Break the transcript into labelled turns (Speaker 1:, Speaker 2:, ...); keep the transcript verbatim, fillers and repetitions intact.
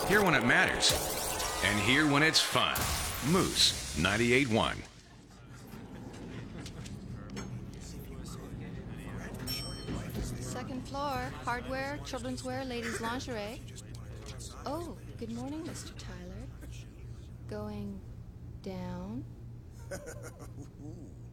Speaker 1: Here when it matters. And here when it's fun. Moose ninety-eight point one.
Speaker 2: Second floor, hardware, children's wear, ladies' lingerie. Oh, good morning, Mister Tyler. Going down?